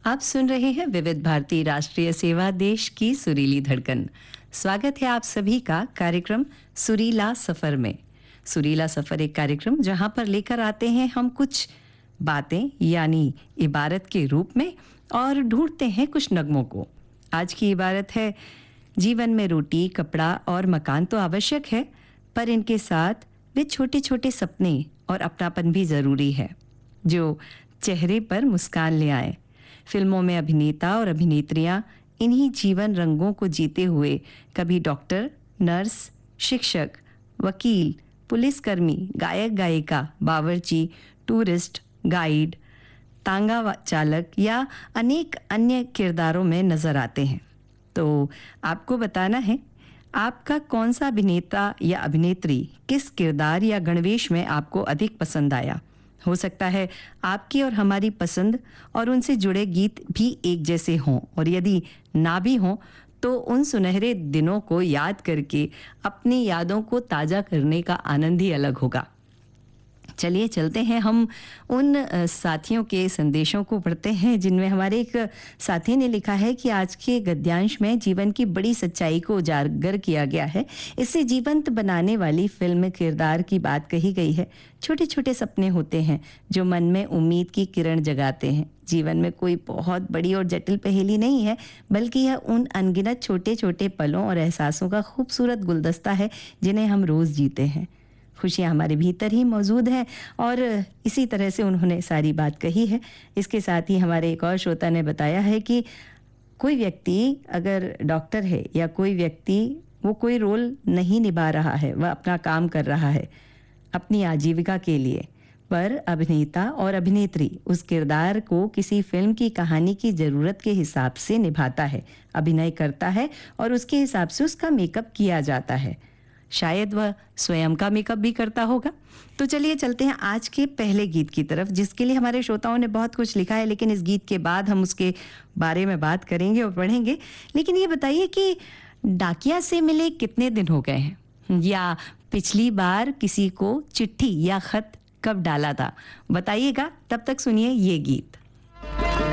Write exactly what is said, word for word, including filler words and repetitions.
आप सुन रहे हैं विविध भारती राष्ट्रीय सेवा देश की सुरीली धड़कन। स्वागत है आप सभी का कार्यक्रम सुरीला सफर में। सुरीला सफर एक कार्यक्रम जहां पर लेकर आते हैं हम कुछ बातें यानी इबारत के रूप में और ढूंढते हैं कुछ नगमों को। आज की इबारत है, जीवन में रोटी, कपड़ा और मकान तो आवश्यक है, पर इनके साथ वे छोटे छोटे सपने और अपनापन भी ज़रूरी है जो चेहरे पर मुस्कान ले आए। फिल्मों में अभिनेता और अभिनेत्रियां इन्हीं जीवन रंगों को जीते हुए कभी डॉक्टर, नर्स, शिक्षक, वकील, पुलिसकर्मी, गायक गायिका, बावर्ची, टूरिस्ट, गाइड, तांगा चालक या अनेक अन्य किरदारों में नजर आते हैं। तो आपको बताना है आपका कौन सा अभिनेता या अभिनेत्री किस किरदार या गणवेश में आपको अधिक पसंद आया। हो सकता है आपकी और हमारी पसंद और उनसे जुड़े गीत भी एक जैसे हों, और यदि ना भी हों तो उन सुनहरे दिनों को याद करके अपनी यादों को ताज़ा करने का आनंद ही अलग होगा। चलिए चलते हैं, हम उन साथियों के संदेशों को पढ़ते हैं जिनमें हमारे एक साथी ने लिखा है कि आज के गद्यांश में जीवन की बड़ी सच्चाई को उजागर किया गया है। इससे जीवंत बनाने वाली फिल्म किरदार की बात कही गई है। छोटे छोटे सपने होते हैं जो मन में उम्मीद की किरण जगाते हैं। जीवन में कोई बहुत बड़ी और जटिल पहेली नहीं है, बल्कि यह उन अनगिनत छोटे छोटे पलों और एहसासों का खूबसूरत गुलदस्ता है जिन्हें हम रोज़ जीते हैं। खुशियाँ हमारे भीतर ही मौजूद हैं और इसी तरह से उन्होंने सारी बात कही है। इसके साथ ही हमारे एक और श्रोता ने बताया है कि कोई व्यक्ति अगर डॉक्टर है या कोई व्यक्ति वो कोई रोल नहीं निभा रहा है, वह अपना काम कर रहा है अपनी आजीविका के लिए, पर अभिनेता और अभिनेत्री उस किरदार को किसी फिल्म की कहानी की ज़रूरत के हिसाब से निभाता है, अभिनय करता है और उसके हिसाब से उसका मेकअप किया जाता है। शायद वह स्वयं का मेकअप भी करता होगा। तो चलिए चलते हैं आज के पहले गीत की तरफ, जिसके लिए हमारे श्रोताओं ने बहुत कुछ लिखा है, लेकिन इस गीत के बाद हम उसके बारे में बात करेंगे और पढ़ेंगे। लेकिन ये बताइए कि डाकिया से मिले कितने दिन हो गए हैं, या पिछली बार किसी को चिट्ठी या खत कब डाला था, बताइएगा। तब तक सुनिए ये गीत।